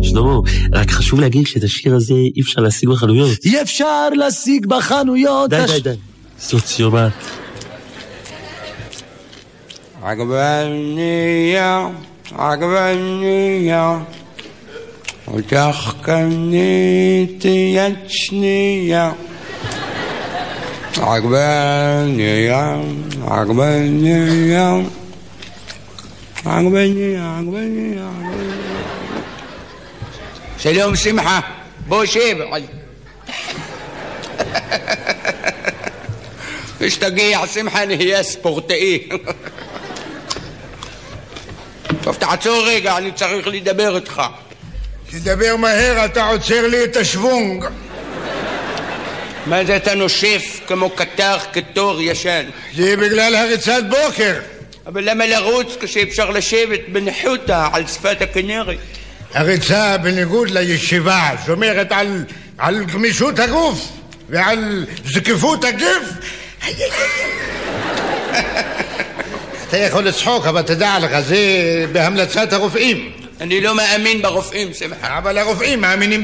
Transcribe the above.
שלמה, רק חשוב להגיד שאת השיר הזה אי אפשר להשיג בחנויות. אי אפשר להשיג בחנויות. די. סוציומט. עגבניה אותך קניתי יד שנייה עגבניה שלום שמחה בוא שב اشتقيع سمحة هي سبورتئي טוב, תעצור רגע, אני צריך לדבר איתך. תדבר מהר, אתה עוצר לי את השוונג. מה זה אתה נושף כמו קטר כתור ישן? זה בגלל הריצת בוקר. אבל למה לרוץ כשאפשר לשבת בניחותא על שפת הכנרת? הריצה בניגוד לישיבה שומרת על גמישות הגוף ועל זקיפות הגף. אתה יכול לצחוק, אבל תדע לך, זה בהמלצת הרופאים. אני לא מאמין ברופאים, שמחה. אבל הרופאים מאמינים